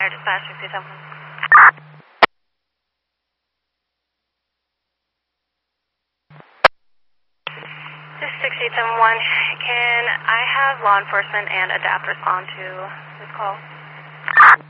Fire Dispatch 671. This is 6871. Can I have law enforcement and ADAPT respond to this call?